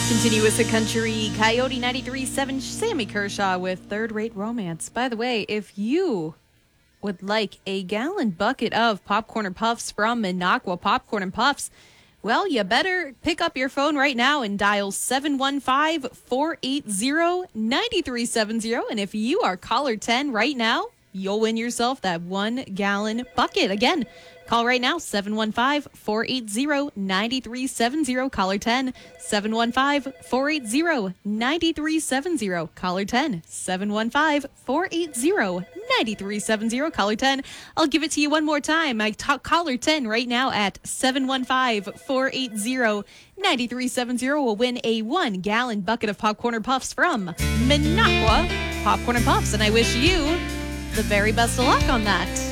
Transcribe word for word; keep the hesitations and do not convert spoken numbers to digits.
Continuous a country, Coyote ninety-three point seven, Sammy Kershaw with Third Rate Romance. By the way, if you would like a gallon bucket of popcorn and puffs from Minocqua Popcorn and Puffs, well, you better pick up your phone right now and dial seven one five, four eight zero, nine three seven zero. And if you are caller ten right now, you'll win yourself that one gallon bucket. Again, call right now, seven one five, four eight zero, nine three seven zero. Caller ten, seven one five, four eight zero, nine three seven zero. Caller ten, seven one five, four eight zero, nine three seven zero. Caller ten. I'll give it to you one more time. I talk caller ten right now at seven one five, four eight zero, nine three seven zero will win a one gallon bucket of popcorn or puffs from Minocqua Popcorn and Puffs. And I wish you the very best of luck on that.